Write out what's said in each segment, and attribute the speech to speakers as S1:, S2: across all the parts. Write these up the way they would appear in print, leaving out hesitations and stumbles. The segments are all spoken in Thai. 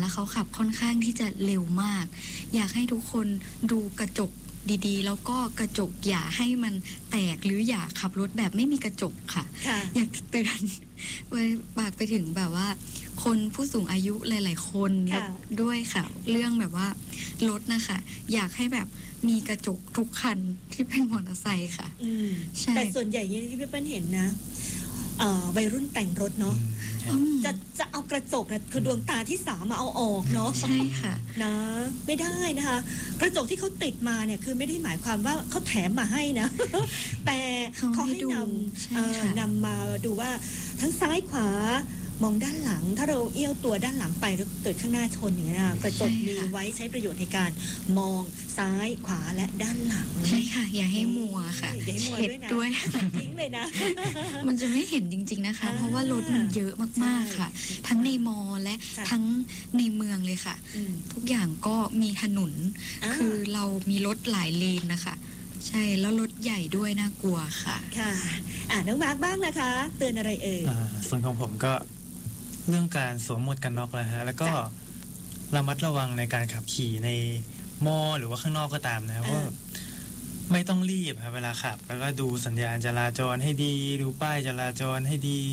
S1: แล้วเขาขับค่อนข้างที่จะเร็วมากอยากให้ทุกคนดูกระจกดีๆแล้วก็กระจกอย่าให้มันแตกหรืออย่าขับรถแบบไม่มีกระจกค่ะอยากเตือนไว้ฝากไปถึงแบบว่าคนผู้สูงอายุหลายๆคนด้วยค่ะเรื่องแบบว่ารถนะคะอยากให้แบบมีกระจกทุกคันที่เป็นมอเตอร์ไซค์ค่ะ
S2: ใช่แต่ส่วนใหญ่ที่พี่เปิ้ลเห็นนะวัยรุ่นแต่งรถเนาะจะเอากระจกนะคือดวงตาที่สามมาเอาออกเนาะ
S1: ใช่ค่ะ
S2: นะไม่ได้นะคะกระจกที่เขาติดมาเนี่ยคือไม่ได้หมายความว่าเขาแถมมาให้นะแต่เขาให้นำมาดูว่าทั้งซ้ายขวามองด้านหลังถ้าเราเอี้ยวตัวด้านหลังไปแล้วเกิดข้างหน้าชนอย่างนี้นะกระจกมีไว้ใช้ประโยชน์ในการมองซ้ายขวาและด้านหลัง
S1: ใช่ค่ะอย่าให้มัวค่ะเห็นด้วย
S2: ทิ้งเลยนะ
S1: มันจะไม่เห็นจริงๆนะคะเพราะว่ารถมันเยอะมากๆค่ะทั้งในมอและทั้งในเมืองเลยค่ะทุกอย่างก็มีถนนคือเรามีรถหลายเลนนะคะใช่แล้วรถใหญ่ด้วยน่ากลัวค่ะ
S2: ค่ะน้องมาร์คบ้างนะคะเตือนอะไรเอ่ย
S3: ส่วนของผมก็เรื่องการสวมหมวกกันน็อกนะฮะแล้วก็ระมัดระวังในการขับขี่ในมอหรือว่าข้างนอกก็ตามนะว่าไม่ต้องรีบครับเวลาขับแล้วก็ดูสัญญาณจราจรให้ดีดูป้ายจราจรให้ดี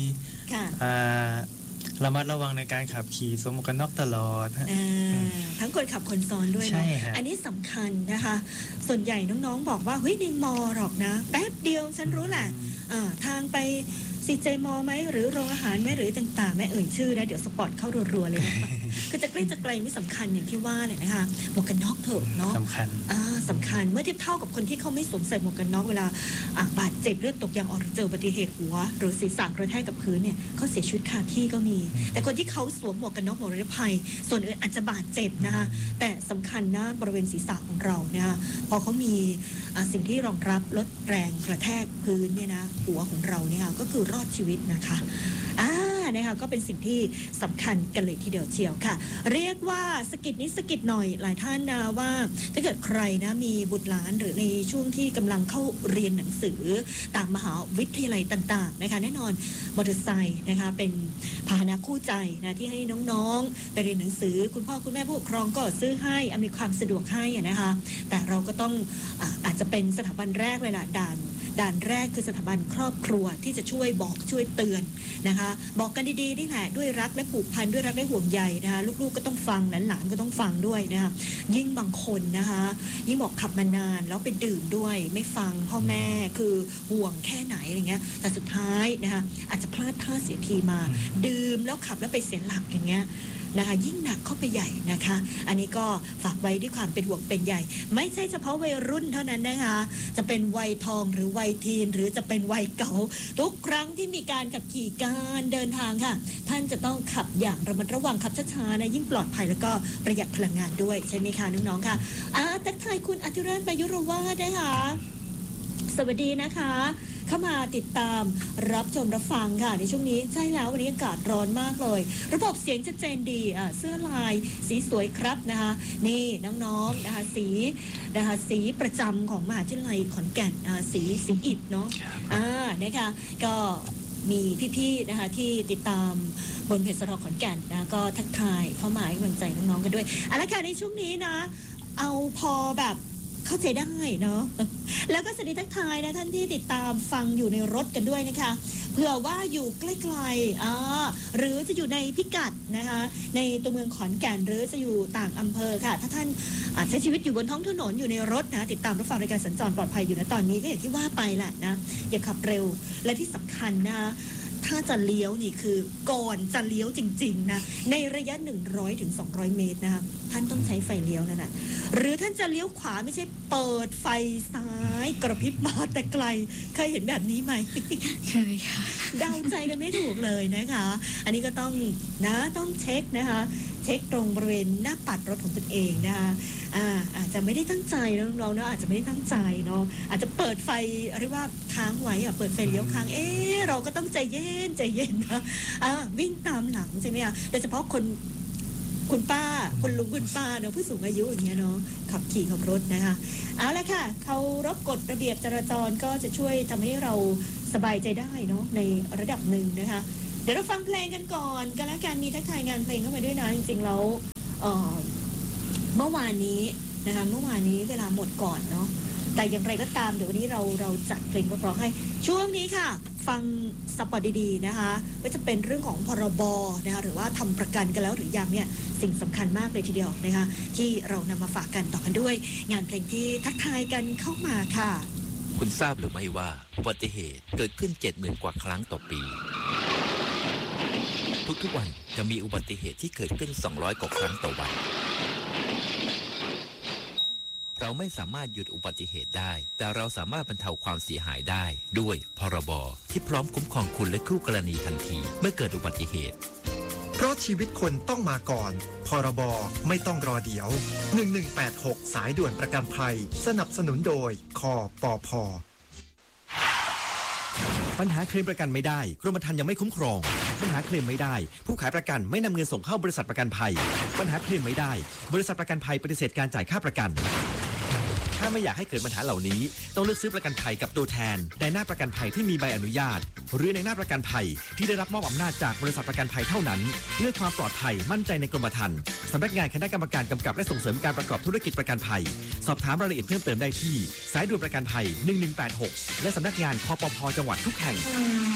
S3: ระมัดระวังในการขับขี่สวมหมวกกันน็อกตลอด
S2: ทั้งคนขับคนซ้อนด้วยนะอันนี้สำคัญนะคะส่วนใหญ่น้องๆบอกว่าเฮ้ยในมอหรอกนะแป๊บเดียวฉันรู้แหละทางไปซีเจมอไหมหรือโรงอาหารไหมหรือต่างๆแม่เอ่ยชื่อนะเดี๋ยวสปอตเข้ารัวๆเลยนะคะคือจะใกล้จะไกลไม่สำคัญอย่างที่ว่าเลยนะคะหมวกกันน็อกเถอะเนาะ
S3: สำคัญ
S2: สำคัญเมื่อเทียบเท่ากับคนที่เขาไม่สวมใส่หมวกกันน็อกเวลาบาดเจ็บเลือดตกยางออกเจออุบัติเหตุหัวหรือศีรษะกระแทกกับพื้นเนี่ยเขาเสียชีวิตคาที่ก็มีแต่คนที่เขาสวมหมวกกันน็อกหมวกนิรภัยส่วนอื่นอาจจะบาดเจ็บนะคะแต่สำคัญนะบริเวณศีรษะของเราเนี่ยพอเขามีสิ่งที่รองรับลดแรงกระแทกพื้นเนี่ยนะหัวของเราเนี่ยก็คือรอดชีวิตนะคะนะคะก็เป็นสิ่งที่สำคัญกันเลยทีเดียวเชียวค่ะเรียกว่าสกิดนิดสกิดหน่อยหลายท่านนะว่าถ้าเกิดใครนะมีบุตรหลานหรือในช่วงที่กำลังเข้าเรียนหนังสือตามมหาวิทยาลัยต่างๆนะคะแน่นอนมอเตอร์ไซค์นะคะเป็นพาหนะคู่ใจนะที่ให้น้องๆไปเรียนหนังสือคุณพ่อคุณแม่ผู้ปกครองก็ซื้อให้อำนวยความสะดวกให้นะคะแต่เราก็ต้องอาจจะเป็นสถาบันแรกเลยล่ะด่านแรกคือสถาบันครอบครัวที่จะช่วยบอกช่วยเตือนนะคะบอกกันดีๆนี่แหละด้วยรักและผูกพันด้วยรักและห่วงใยนะคะลูกๆก็ต้องฟังหลานๆก็ต้องฟังด้วยนะคะยิ่งบางคนนะคะยิ่งบอกขับมานานแล้วไปดื่มด้วยไม่ฟังพ่อแม่คือห่วงแค่ไหนอะไรเงี้ยแต่สุดท้ายนะคะอาจจะพลาดท่าเสียทีมาดื่มแล้วขับแล้วไปเสียหลักอย่างเงี้ยนะคะยิ่งหนักเข้าไปใหญ่นะคะอันนี้ก็ฝากไว้ด้วยความเป็นห่วงเป็นใหญ่ไม่ใช่เฉพาะวัยรุ่นเท่านั้นนะคะจะเป็นวัยทองหรือวัยทีนหรือจะเป็นวัยเก่าทุกครั้งที่มีการขับขี่การเดินทางค่ะท่านจะต้องขับอย่างระมัดระวังขับช้าๆนะยิ่งปลอดภัยแล้วก็ประหยัดพลังงานด้วยใช่ไหมคะน้องๆค่ะทักทายคุณอธิราช ประยุรวาทนะคะสวัสดีนะคะเข้ามาติดตามรับชมรับฟังค่ะในช่วงนี้ใช่แล้ววันนี้อากาศร้อนมากเลยระบบเสียงชัดเจนดีเสื้อลายสีสวยครับนะคะนี่น้องๆนะคะสีประจำของมหาวิทยาลัยขอนแก่นสีอิฐเนาะนะคะก็มีพี่ๆนะคะที่ติดตามบนเพจสรขอนแก่นนะก็ทักทายเข้ามาให้กำลังใจน้องๆกันด้วยเอาละค่ะในช่วงนี้นะเอาพอแบบเข้าใจได้เนาะแล้วก็สวัสดีทักทายนะท่านที่ติดตามฟังอยู่ในรถกันด้วยนะคะเผื่อว่าอยู่ใกล้ๆหรือจะอยู่ในพิกัดนะคะในตัวเมืองขอนแก่นหรือจะอยู่ต่างอำเภอค่ะถ้าท่านใช้ชีวิตอยู่บนท้องถนนอยู่ในรถนะติดตามรับฟังรายการสัญจรปลอดภัยอยู่ในตอนนี้ก็อย่างที่ว่าไปแหละนะอย่าขับเร็วและที่สำคัญนะถ้าจะเลี้ยวนี่คือก่อนจะเลี้ยวจริงๆนะในระยะ100 ถึง 200 เมตรนะคะท่านต้องใช้ไฟเลี้ยวนั่นน่ะหรือท่านจะเลี้ยวขวาไม่ใช่เปิดไฟซ้ายกระพริบมาแต่ไกลเคยเห็นแบบนี้ไหม
S1: เคยค่ะ
S2: เดาใจกันไม่ถูกเลยนะคะอันนี้ก็ต้องเช็คนะคะเช็คตรงบริเวณหน้าปัดรถของตนเองนะคะอาจจะไม่ได้ตั้งใจแล้วเราเนาะอาจจะไม่ได้ตั้งใจเนาะอาจจะเปิดไฟเรียกว่าค้างไว้เปิดไฟเลี้ยวค้างเราก็ต้องใจเย็นนะวิ่งตามหลังใช่ไหมโดยเฉพาะคุณป้าคุณลุงคุณป้าเนาะผู้สูงอายุอย่างเงี้ยเนาะขับขี่ขับรถนะคะเอาละค่ะเขารบกฎระเบียบจราจรก็จะช่วยทำให้เราสบายใจได้เนาะในระดับหนึ่งนะคะเดี๋ยวเราฟังเพลงกันก่อนกันแล้วกันมีทักทายงานเพลงเข้ามาด้วยนะจริงๆแล้วเมื่อวานนี้นะคะเมื่อวานนี้เวลาหมดก่อนเนาะแต่อย่างไรก็ตามเดี๋ยววันนี้เราจัดเพลงเพราะๆให้ช่วงนี้ค่ะฟังสปอตดีๆนะคะก็จะเป็นเรื่องของพรบนะคะหรือว่าทำประกันกันแล้วหรือยังเนี่ยสิ่งสำคัญมากเลยทีเดียวนะคะที่เรานำมาฝากกันต่อกันด้วยงานเพลงที่ทักทายกันเข้ามาค่ะ
S4: คุณทราบหรือไม่ว่าอุบัติเหตุเกิดขึ้น 70,000 กว่าครั้งต่อปีทุกๆวันจะมีอุบัติเหตุที่เกิดขึ้น200 กว่าครั้งต่อวันเราไม่สามารถหยุดอุบัติเหตุได้แต่เราสามารถบรรเทาความเสียหายได้ด้วยพรบที่พร้อมคุ้มครองคุณและคู่กรณีทันทีเมื่อเกิดอุบัติเหตุ
S5: เพราะชีวิตคนต้องมาก่อนพรบไม่ต้องรอเดี๋ยว1186สายด่วนประกันภัยสนับสนุนโดยคปพ.
S6: ปัญหาเคลมประกันไม่ได้กรมธรรม์ยังไม่คุ้มครองปัญหาเคลมไม่ได้ผู้ขายประกันไม่นำเงินส่งเข้าบริษัทประกันภัยปัญหาเคลมไม่ได้บริษัทประกันภัยปฏิเสธการจ่ายค่าประกันถ้าไม่อยากให้เกิดปัญหาเหล่านี้ต้องเลือกซื้อประกันภัยกับตัวแทนในหน้าประกันภัยที่มีใบอนุญาตหรือในหน้าประกันภัยที่ได้รับมอบอำนาจจากบริษัทประกันภัยเท่านั้นเพื่อความปลอดภัยมั่นใจในกรมธรรม์สำนักงานคณะกรรมการกำกับและส่งเสริมการประกอบธุรกิจประกันภัยสอบถามรายละเอียดเพิ่มเติมได้ที่สายด่วนประกันภัย1186และสำนักงานคปพ.จังหวัดทุกแห่ง